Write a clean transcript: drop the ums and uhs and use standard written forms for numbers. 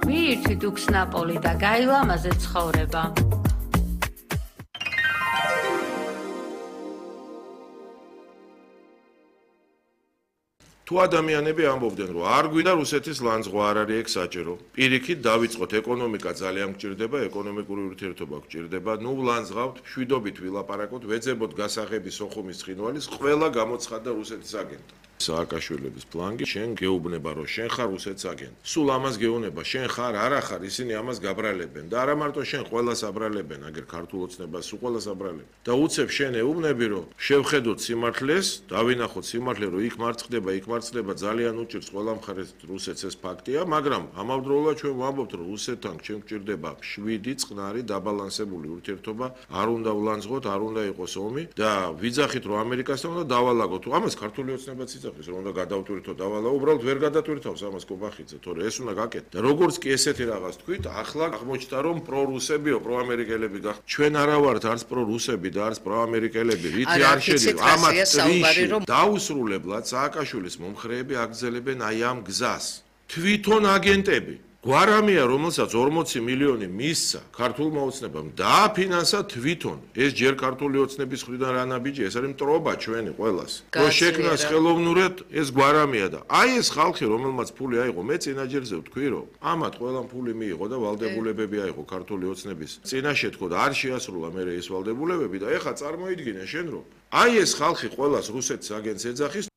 მიირთვით უქსნაპოლი და გაილამაზე ცხოვრება. თუ ადამიანები ამბობდნენ, რომ არ გვინდა რუსეთის ლანძღვა არ არის ეგ საჭირო. პირიქით დავიწყოთ ეკონომიკა ძალიან გჭირდება, ეკონომიკური ურთიერთობა გჭირდება. ნუ ვლანძღავთ, მშვიდობით ვილაპარაკოთ, ვეძებოთ გასაღები სოხუმის ცხინვალის, ყველა გამოცხადდა რუსეთის აგენტად. სააკაშვილების ფლანგი, შენ გეუბნება, რომ შენ ხარ რუსეთის აგენტი. სულ ამას გეუბნება, შენ ხარ, არა ხარ, ისინი ამას გაბრალებენ და არა მარტო შენ, ყველას აბრალებენ, აგერ ქართულ ოცნებას, სულ ყველას აბრალებენ. და უცებ შენ ეუბნები, რომ შევხედოთ სიმართლეს, დავინახოთ სიმართლე, რომ იქ მარცხდება, იქ მარცხდება, ძალიან უჭირს ყველა მხარეს რუსეთს ეს ფაქტია, მაგრამ ამავდროულად ჩვენ ვამბობთ, რომ რუსეთთან ჩვენ გვჭირდება მშვიდი, წყნარი, დაბალანსებული ურთიერთობა, არ უნდა ვლანძღოთ, არ უნდა იყოს ომი და ვიძახით, რომ ამერიკასთან უნდა დავალაგოთ. ამას ქართული ოცნებაც იცახის, რომ უნდა გადავტვირთო დავალა, უბრალოდ ვერ გადატვირთავს ამას კობახიძე, თორე ეს უნდა გაკეთო. და როგორც კი ესეთი რაღაც თქვით, ახლა აღმოჩნდა, რომ პრორუსებიო, პროამერიკელები გახ. ჩვენ არა ვართ არც პრორუსები და არც პროამერიკელები, რითი არ შედი ამათ ტრიში დაუსრულებლად სააკაშვილის მომხრეები აგრძელებენ აი ამ გზას. თვითონ აგენტები გვარამია, რომელსაც 40 მილიონი მისცა ქართულმა ოცნებამ დააფინანსა თვითონ. ეს ჯერ ქართული ოცნების მხრიდან რა ნაბიჯი, ეს არის მტრობა ჩვენი ყველას. რომ შექმნას ხელოვნურად ეს გვარამია და აი ეს ხალხი, რომელმაც ფული აიღო, მე წინაჯერზე ვთქვი, რომ ამათ ყველამ ფული მიიღო და ვალდებულებები აიღო ქართული ოცნების. წინაშე თქო და არ შეასრულა მე ეს ვალდებულებები და ეხა წარმოიდგინე შენ რომ აი ეს ხალხი ყველას რუსეთის აგენტს ეძახის